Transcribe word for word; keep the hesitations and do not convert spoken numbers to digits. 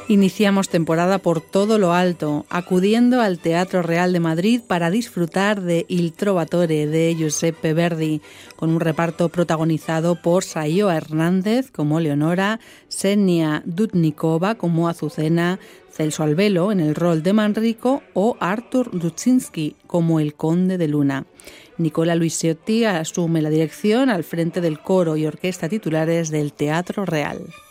Iniciamos temporada por todo lo alto, acudiendo al Teatro Real de Madrid para disfrutar de Il Trovatore de Giuseppe Verdi, con un reparto protagonizado por Saioa Hernández como Leonora, Xenia Dudnikova como Azucena, Celso Albelo en el rol de Manrico o Artur Duszinski como el Conde de Luna. Nicola Luisiotti asume la dirección al frente del coro y orquesta titulares del Teatro Real.